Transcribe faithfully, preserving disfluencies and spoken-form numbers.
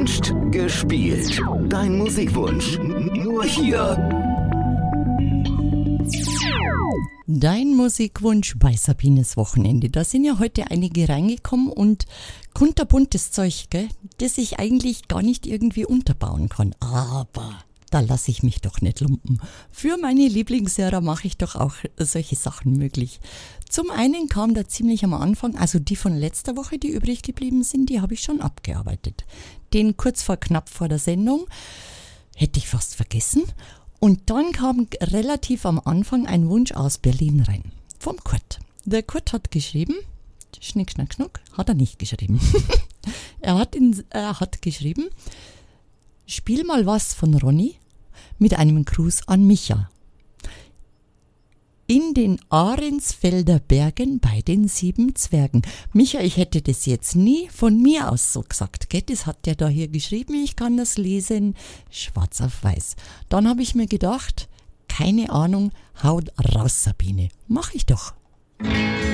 Gewünscht, gespielt. Dein Musikwunsch. Nur hier. Dein Musikwunsch bei Sabines Wochenende. Da sind ja heute einige reingekommen und kunterbuntes Zeug, gell, das ich eigentlich gar nicht irgendwie unterbauen kann. Aber da lasse ich mich doch nicht lumpen. Für meine Lieblingshörer mache ich doch auch solche Sachen möglich. Zum einen kam da ziemlich am Anfang, also die von letzter Woche, die übrig geblieben sind, die habe ich schon abgearbeitet. Den kurz vor knapp vor der Sendung hätte ich fast vergessen. Und dann kam relativ am Anfang ein Wunsch aus Berlin rein. Vom Kurt. Der Kurt hat geschrieben, Schnick, Schnack, Schnuck, hat er nicht geschrieben. er, hat in, er hat geschrieben, spiel mal was von Ronny mit einem Gruß an Micha. In den Ahrensfelder Bergen bei den sieben Zwergen. Micha, ich hätte das jetzt nie von mir aus so gesagt, gell? Das hat der da hier geschrieben, ich kann das lesen, schwarz auf weiß. Dann habe ich mir gedacht, keine Ahnung, haut raus, Sabine. Mach ich doch.